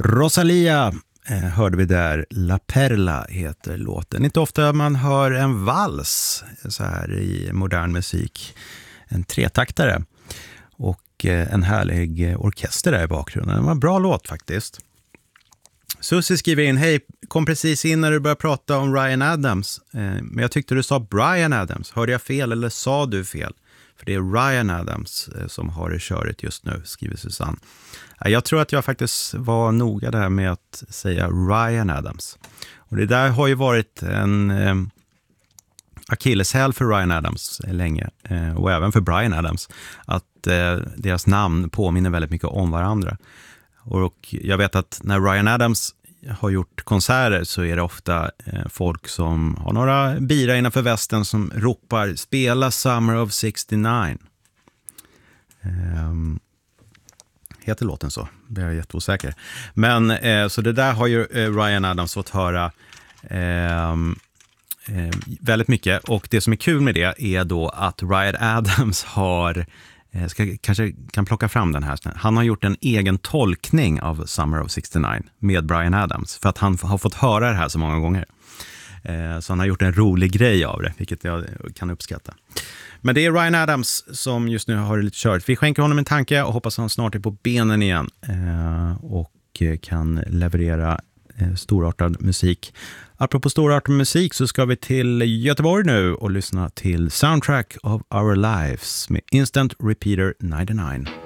Rosalia hörde vi där. La Perla heter låten. Inte ofta man hör en vals så här i modern musik. En tretaktare och en härlig orkester där i bakgrunden. Det var en bra låt faktiskt. Susie skriver in: hej, kom precis in när du började prata om Ryan Adams. Men jag tyckte du sa Bryan Adams. Hörde jag fel eller sa du fel? För det är Ryan Adams som har det köret just nu, skriver Susanne. Jag tror att jag faktiskt var noga där med att säga Ryan Adams. Och det där har ju varit en akilleshäl för Ryan Adams länge. Och även för Bryan Adams. Att deras namn påminner väldigt mycket om varandra. Och jag vet att när Ryan Adams har gjort konserter så är det ofta folk som har några bira innanför västen som ropar spela Summer of 69. Heter låten så? Det är jag jätteosäker. Men så det där har ju Ryan Adams fått höra väldigt mycket. Och det som är kul med det är då att Ryan Adams har... kanske kan plocka fram den här. Han har gjort en egen tolkning av Summer of 69 med Bryan Adams. För att han har fått höra det här så många gånger. Så han har gjort en rolig grej av det, vilket jag kan uppskatta. Men det är Ryan Adams som just nu har det lite kört. Vi skänker honom en tanke och hoppas han snart är på benen igen. Och kan leverera storartad musik. Apropå storartad musik så ska vi till Göteborg nu och lyssna till Soundtrack of Our Lives med Instant Repeater 99.